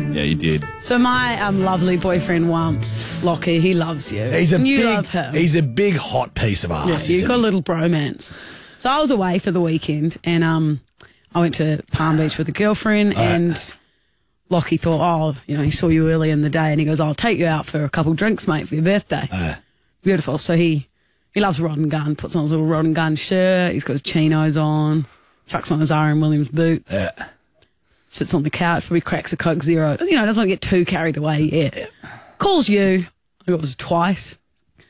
Yeah, you did. So my lovely boyfriend Wumps, Lockie, he loves you. Love him. He's a big hot piece of ass. Yeah, you've got a little bromance. So I was away for the weekend, and I went to Palm Beach with a girlfriend, and Lockie thought, he saw you early in the day, and he goes, I'll take you out for a couple drinks, mate, for your birthday. Beautiful. So he loves rod and gun, puts on his little rod and gun shirt, he's got his chinos on, chucks on his R.M. Williams boots, sits on the couch, probably cracks a Coke Zero. Doesn't want to get too carried away yet. Calls you. I think it was twice.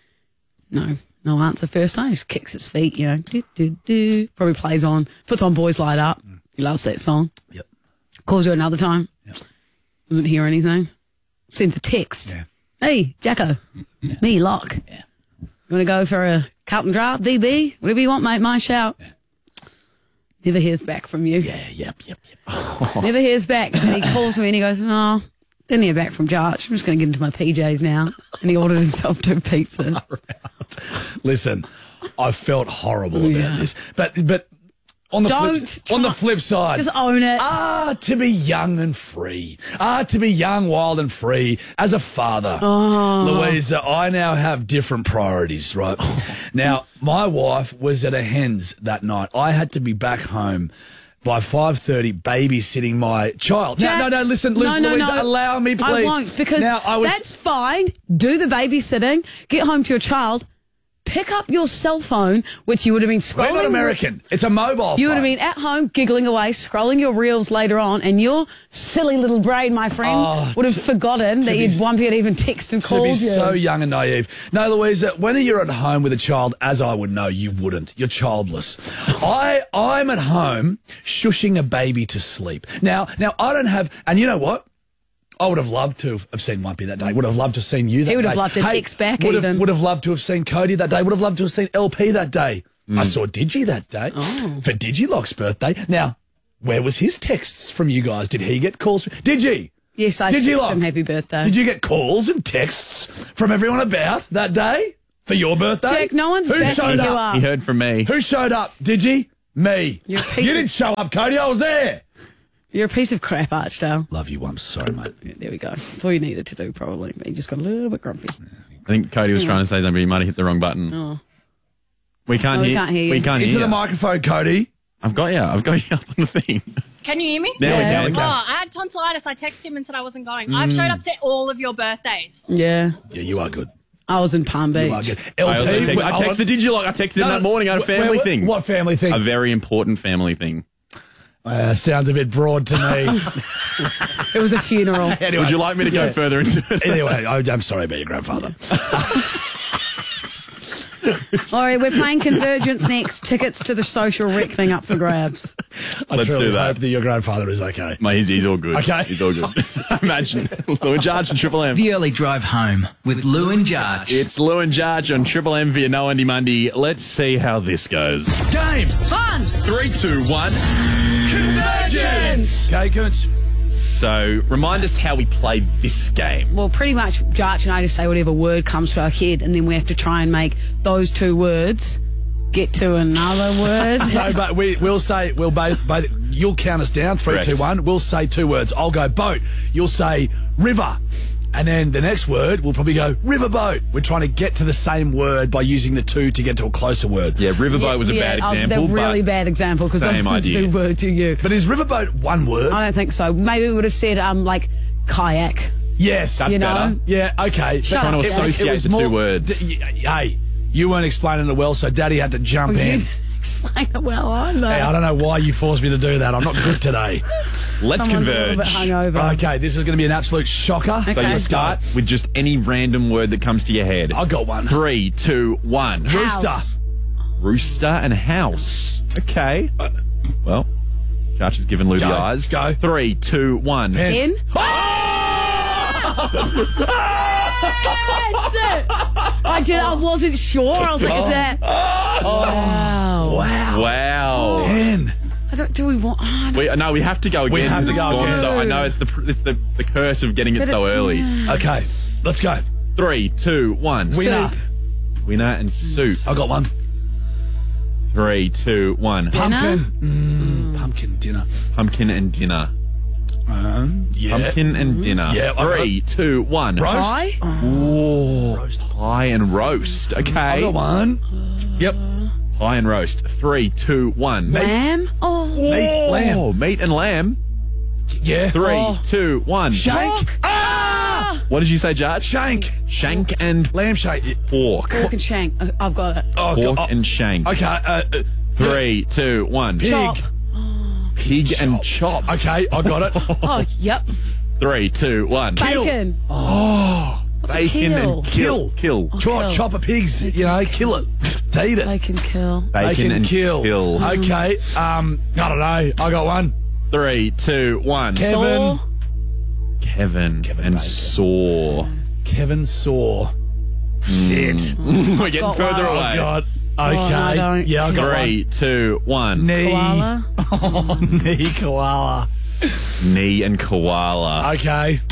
No answer first time. He just kicks his feet, do. Probably plays on, puts on Boys Light Up. He loves that song. Yep. Calls you another time. Yep. Doesn't hear anything. Sends a text. Yeah. Hey, Jacko. Me, Lock. Yeah. You want to go for a Carlton Draft, BB? Whatever you want, mate, my shout. Yeah. Never hears back from you. Yeah, yep. Never hears back. And he calls me and he goes, oh, didn't hear back from Josh. I'm just going to get into my PJs now. And he ordered himself 2 pizzas. Listen, I felt horrible about this. But on the flip side, just own it. To be young and free. To be young, wild and free. As a father, Louisa, I now have different priorities, right? Now, my wife was at a hens that night. I had to be back home by 5:30 babysitting my child. Jack, No, listen, Louisa, allow me, please. I won't, because that's fine. Do the babysitting, get home to your child, pick up your cell phone, which you would have been scrolling. We're not American. It's a mobile phone. You would have been at home giggling away, scrolling your reels later on, and your silly little brain, my friend, would have forgotten that one had even texted and called you. To be so young and naive. No, Louisa, when you're at home with a child, as I would know, you wouldn't. You're childless. I'm at home shushing a baby to sleep. Now I don't have, and you know what? I would have loved to have seen Wumpy that day. Would have loved to have seen you that day. He would have loved to text back even. Would have loved to have seen Cody that day. Would have loved to have seen LP that day. I saw Digi that day for Digilock's birthday. Now, where was his texts from you guys? Did he get calls? Digi? Yes, I texted him happy birthday. Did you get calls and texts from everyone about that day for your birthday? Jack, no one's backing you up. He heard from me. Who showed up? Digi? Me. You didn't show up, Cody. I was there. You're a piece of crap, Archdale. Love you, Wumps. Sorry, mate. Yeah, there we go. That's all you needed to do, probably. But you just got a little bit grumpy. I think Cody was trying to say something, but he might have hit the wrong button. Oh. We can't hear you. We can't hear you. Into the microphone, Cody. I've got you up on the thing. Can you hear me? Now we can. I had tonsillitis. I texted him and said I wasn't going. I've showed up to all of your birthdays. Yeah. Yeah, you are good. I was in Palm Beach. You are good. LP, I texted Digilock. I texted him that morning. I had a family thing. What family thing? A very important family thing. Sounds a bit broad to me. It was a funeral. Anyway, would you like me to go further into it? Anyway, I'm sorry about your grandfather. All right, we're playing Convergence next. Tickets to the social reckoning up for grabs. Let's do that. I hope that your grandfather is okay. Mate, he's all good. Okay. He's all good. Imagine. Lou and Jarge on Triple M. The early drive home with Lou and Jarge. It's Lou and Jarge on Triple M via No Andy Monday. Let's see how this goes. Game. Fun. 3, 2, 1. Convergence. Okay, good. So, remind us how we played this game. Well, pretty much Jarch and I just say whatever word comes to our head, and then we have to try and make those 2 words get to another word. So, but we'll both, you'll count us down, 3, 2, 1. We'll say 2 words. I'll go boat. You'll say river. And then the next word, we'll probably go riverboat. We're trying to get to the same word by using the 2 to get to a closer word. Yeah, riverboat was a bad example. They're really bad example because those are the 2 words you use. But is riverboat one word? I don't think so. Maybe we would have said like kayak. Yes. That's better. Yeah, okay. Trying to associate the 2 words. Hey, you weren't explaining it well, so Daddy had to jump in. Explain it well, I know. Hey, I don't know why you forced me to do that. I'm not good today. Let's Someone's converge. a little bit hungover. Okay, this is going to be an absolute shocker. Okay. So you start with just any random word that comes to your head. I got one. 3, 2, 1. House. Rooster. Rooster and house. Okay. Well, Josh has given Lou the eyes. Go. 3, 2, 1. Pen. I wasn't sure. I was like, is that? Wow. Wow. Pen. Do we want? No, we have to go again. We have to go again. So I know it's the curse of getting it so early. Okay, let's go. 3, 2, 1. Winner. Winner and soup. I got one. 3, 2, 1. Pumpkin. Pumpkin dinner. Pumpkin and dinner. Yeah. Pumpkin and dinner. Yeah, I got 3, 2, 1. Roast. Pie? Oh, pie and roast. I Okay. got one. Yep. Pie and roast. 3, 2, 1. Lamb? Oh. Meat, lamb. Oh, meat and lamb. Yeah. 3, 2, 1. Shank. Ah! What did you say, Judge? Shank. Shank and Lamb shank. pork. Pork and shank. I've got it. Oh, Pork God. and shank. Okay. 3, 2, 1. Pig. Chop. Pig and chop. Okay, I got it. Oh, yep. 3, 2, 1. Bacon. Bacon kill? and kill. Kill. Chop a pig's, kill it. To eat it. Bacon kill. Bacon and kill. Okay. I don't know. I got one. 3, 2, 1. Kevin. Saw. Kevin and Bacon. saw. Kevin saw. Shit. We're getting Got further one. away. Oh, God. no, I Okay. don't. Yeah, I got 3, 2, 1. one. Knee. Koala. Oh, knee koala. Knee and koala. Okay.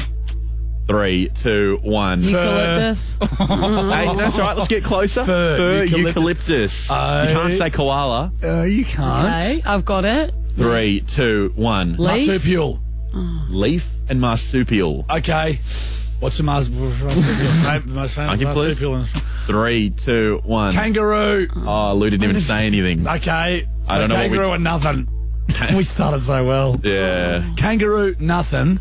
3, 2, 1. Eucalyptus. Hey, that's right. Let's get closer. Fur, eucalyptus. You can't say koala. You can't. Okay, I've got it. 3, 2, 1. Leaf. Marsupial. Leaf and marsupial. Okay. What's the most famous Thank you, please. marsupial? 3, 2, 1. Kangaroo. Oh, Lou didn't even say anything. Okay. So I don't know what kangaroo and nothing. We started so well. Yeah. Kangaroo, nothing.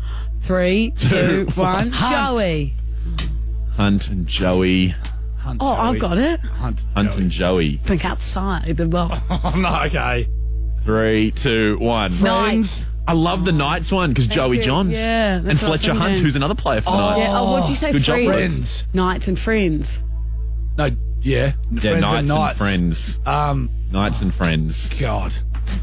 3, 2, 1. Hunt. Joey. Hunt and Joey. Hunt, Oh, I've got it. Hunt, Hunt Joey. and Joey. Think outside as well. Oh, no, okay. 3, 2, 1. Knights. I love the Knights one because Joey you. Johns. Yeah, And that's what I was Fletcher Hunt, thinking. who's another player for the Knights. Yeah. Oh, what did you say? Good job, Friends. Friends. Knights and friends. No, yeah. Yeah, Knights and Friends. Um, Knights and Friends. God.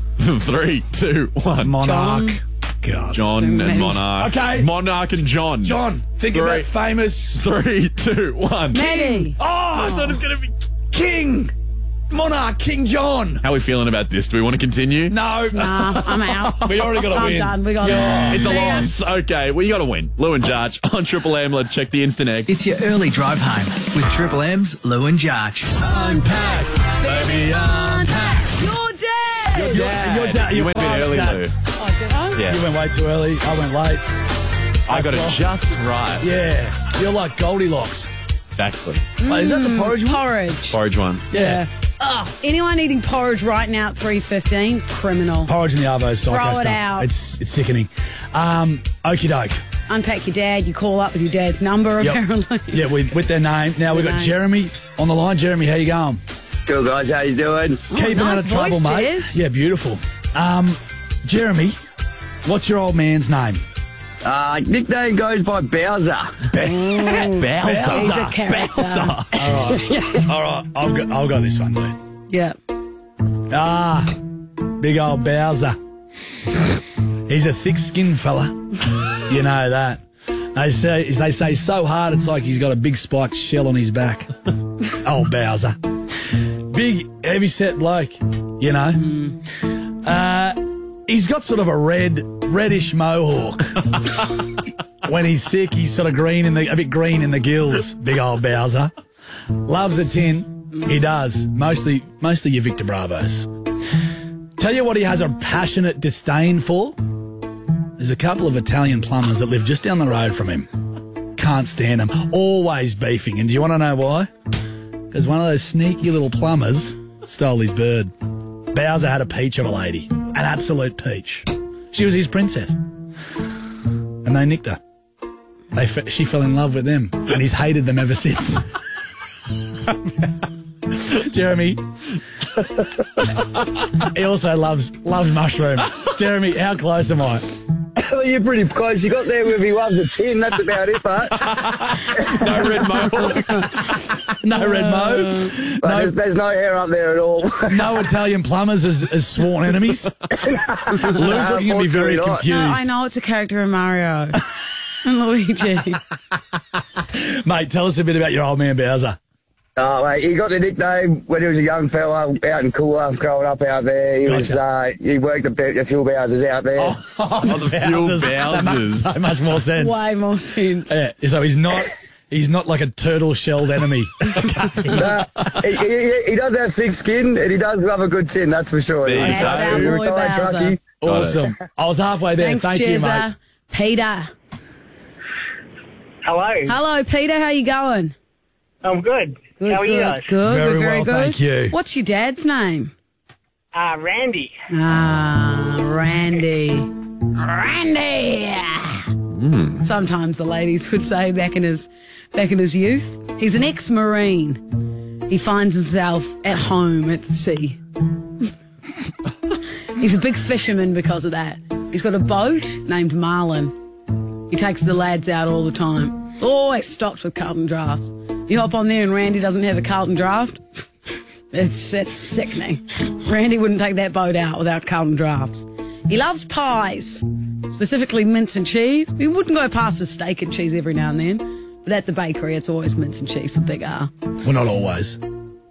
3, 2, 1. Monarch. God. John and Maybe. Monarch. Okay. Monarch and John. John, think of Three. that famous 3, 2, 1. Maddie. Oh, I thought it was going to be King. Monarch, King John. How are we feeling about this? Do we want to continue? No. Nah, I'm out. We already got to I'm win. done. We got Yeah. it. It's a See ya. loss. Okay, well, you got to win. Lou and Jarch on Triple M. Let's check the Instant Egg. It's your early drive home with Triple M's Lou and Jarch. Unpack, baby, unpack. You're dead. Your dad. You went a bit early, Lou. Oh, did I? Yeah. You went way too early. I went late. I got it That's just right. Yeah. You're like Goldilocks. Exactly. Wait, is that the porridge one? Porridge. Porridge one. Yeah. Ugh. Anyone eating porridge right now at 3:15? Criminal. Porridge in the arvo is psycho Throw it stuff. out. It's sickening. Okie doke. Unpack your dad. You call up with your dad's number, Yep. apparently. Yeah, with their name. Now we've got name. Jeremy on the line. Jeremy, how you going? Cool, guys. How you doing? Keeping out nice of trouble, voice, mate. Jez. Yeah, beautiful. Jeremy, what's your old man's name? Nickname goes by Bowser. Bowser. He's a character. All right, I'll go this one, dude. Yeah. Big old Bowser. He's a thick-skinned fella. You know that. They say so hard it's like he's got a big spiked shell on his back. Old Bowser. Big, heavy-set bloke, you know. He's got sort of a reddish mohawk. When he's sick, he's sort of a bit green in the gills. Big old Bowser. Loves a tin. He does. Mostly your Victor Bravos. Tell you what he has a passionate disdain for? There's a couple of Italian plumbers that live just down the road from him. Can't stand them. Always beefing. And do you want to know why? Because one of those sneaky little plumbers stole his bird. Bowser had a peach of a lady. An absolute peach. She was his princess. And they nicked her. She fell in love with them. And he's hated them ever since. Jeremy. He also loves mushrooms. Jeremy, how close am I? Well, you're pretty close. You got there with he loves a tin. That's about it, but No red mohawk. No red mo. No, there's no hair up there at all. no Italian plumbers as sworn enemies. Lou's looking at me very Unfortunately not. confused. No, I know it's a character in Mario. And Luigi. Mate, tell us a bit about your old man Bowser. Mate, he got the nickname when he was a young fella out in Coolah, growing up out there. He was he worked a few Bowsers out there. The fuel That makes Bowsers. so much more sense. Way more sense. Yeah, so he's not like a turtle-shelled enemy. Nah, he does have thick skin and he does love a good tin, that's for sure. There you He's go. a That's our boy retired Bowser. truckie. Awesome. I was halfway there. Thanks, Thank you, mate. Jezza. Peter. Hello. Hello, Peter. How you going? I'm good. Good, How are good, you guys? Good. Very We're very well, good. thank you. What's your dad's name? Randy. Randy. Randy. Sometimes the ladies would say back in his youth. He's an ex-Marine. He finds himself at home at sea. He's a big fisherman because of that. He's got a boat named Marlin. He takes the lads out all the time. Always stocked with Carlton drafts. You hop on there and Randy doesn't have a Carlton draft. It's sickening. Randy wouldn't take that boat out without Carlton drafts. He loves pies, specifically mince and cheese. He wouldn't go past a steak and cheese every now and then, but at the bakery it's always mince and cheese for Big R. Well, not always.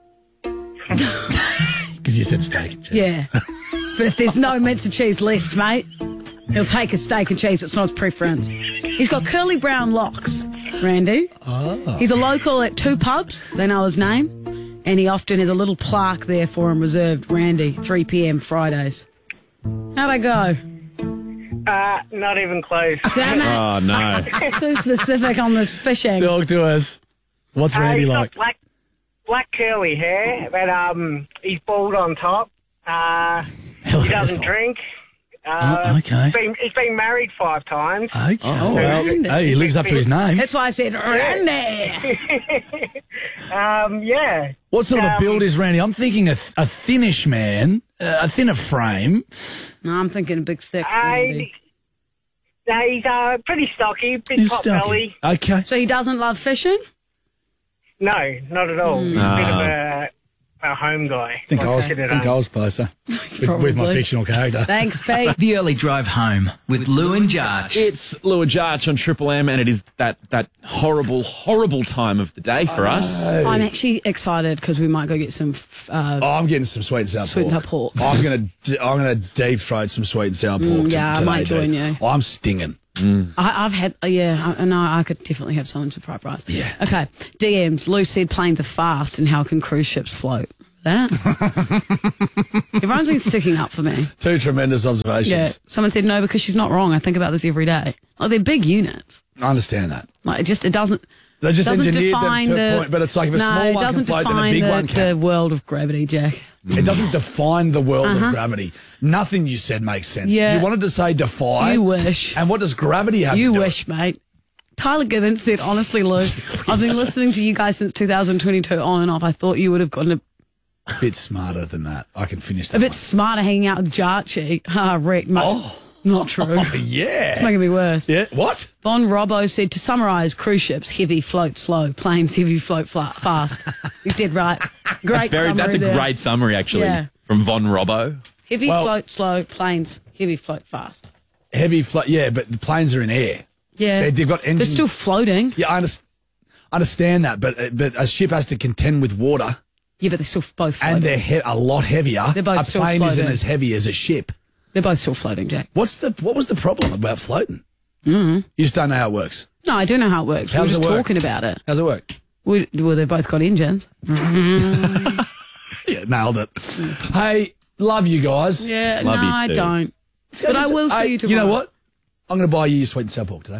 Because you said steak and cheese. Yeah. But if there's no mince and cheese left, mate, he'll take a steak and cheese. It's not his preference. He's got curly brown locks, Randy. Oh. He's a local at 2 pubs. They know his name. And he often has a little plaque there for him reserved, Randy, 3 p.m. Fridays. How'd I go? Not even close. Damn it. Oh, no. Too specific on this fishing. Talk to us. What's Randy He's like? got black curly hair, but he's bald on top. He doesn't drink. Okay. He's been married 5 times. Okay. Oh, well, Randy. hey, he lives up to his name. That's why I said Randy. Yeah. What sort of build is Randy? I'm thinking a thinnish man, a thinner frame. No, I'm thinking a big, thick Randy. He's pretty stocky, big He's pot stocky. belly. Okay. So he doesn't love fishing? No, not at all. He's a bit of a home guy. I think I was closer with my fictional character. Thanks, Pete. The Early Drive Home with Lou and Jarch. It's Lou and Jarch on Triple M, and it is that horrible, horrible time of the day for us. I'm actually excited because we might go get some I'm getting some sweet and sour sweet and sour pork. pork. I'm gonna deep throat some sweet and sour pork. yeah, I today, might join dude. you. I'm stinging. I've had, I could definitely have someone to fried rice. Yeah. Okay, DMs. Lou said planes are fast and how can cruise ships float? That? Everyone's been sticking up for me. 2 tremendous observations. Yeah. Someone said no because she's not wrong. I think about this every day. Like they're big units. I understand that. Like it doesn't. They just doesn't engineered them define to the a point, but it's like if a no, small it one can doesn't float, then a define big one the can. world of gravity, Jack. It doesn't define the world of gravity. Nothing you said makes sense. Yeah. You wanted to say defy. You wish. And what does gravity have You to do? wish, mate. Tyler Gibbons said, honestly, Lou, I've been listening to you guys since 2022 on and off. I thought you would have gotten A bit smarter than that. I can finish that a bit one. smarter hanging out with Jarchi. Wrecked. Not true. Oh, yeah. It's making me worse. Yeah. What? Von Robbo said, to summarise, cruise ships, heavy, float slow. Planes, heavy, float fast. He's dead right. Great That's a there. great summary, actually, Yeah. from Von Robbo. Heavy, Well- float slow. Planes, heavy, float fast. Heavy float. Yeah, but the planes are in air. Yeah. They've got They're engines. still floating. Yeah, I understand that, but a ship has to contend with water, Yeah, but they're still both floating. and they're a lot heavier. They're both a still plane isn't floating. as heavy as a ship. They're both still floating, Jack. What was the problem about floating? You just don't know how it works. No, I do know how it works. How We're does just it work? talking about it. How's it work? Well, they've both got engines. Yeah, nailed it. Hey, love you guys. Yeah, Love no, you I too. don't. But I will see you tomorrow. You know what? I'm going to buy you your sweet and sour pork today.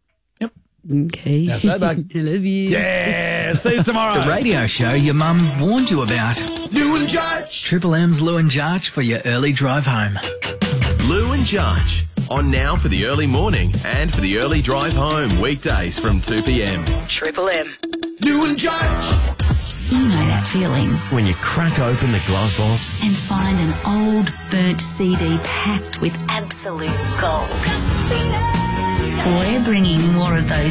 Okay. How's that, mate? I love you. Yeah, see you tomorrow. The radio show your mum warned you about. Lou and Jarch. Triple M's Lou and Jarch for your early drive home. Lou and Jarch. On now for the early morning and for the early drive home. Weekdays from 2 p.m. Triple M. Lou and Jarch. You know that feeling When you crack open the glove box. and find an old burnt CD packed with absolute gold. We're bringing more of those